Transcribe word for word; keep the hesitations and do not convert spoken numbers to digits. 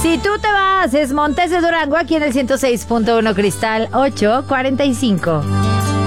Si tú te vas, es Montes de Durango, aquí en el ciento seis punto uno Cristal, ocho cuarenta y cinco.